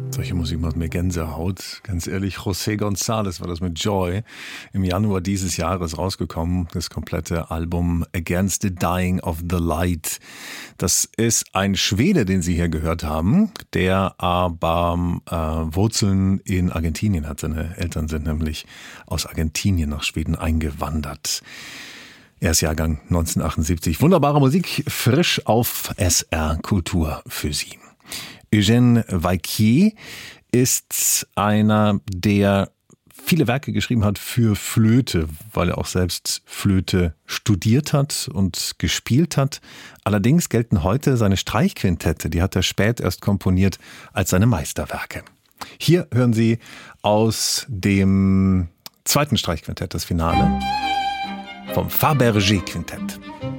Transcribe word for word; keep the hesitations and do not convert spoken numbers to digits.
Solche Musik macht mir Gänsehaut. Ganz ehrlich, José González war das mit Joy im Januar dieses Jahres rausgekommen. Das komplette Album Against the Dying of the Light. Das ist ein Schwede, den Sie hier gehört haben, der aber äh, Wurzeln in Argentinien hat. Seine Eltern sind nämlich aus Argentinien nach Schweden eingewandert. Er ist Jahrgang neunzehnhundertachtundsiebzig. Wunderbare Musik, frisch auf S R Kultur für Sie. Eugène Vaiquier ist einer, der viele Werke geschrieben hat für Flöte, weil er auch selbst Flöte studiert hat und gespielt hat. Allerdings gelten heute seine Streichquintette, die hat er spät erst komponiert, als seine Meisterwerke. Hier hören Sie aus dem zweiten Streichquintett das Finale vom Fabergé-Quintett.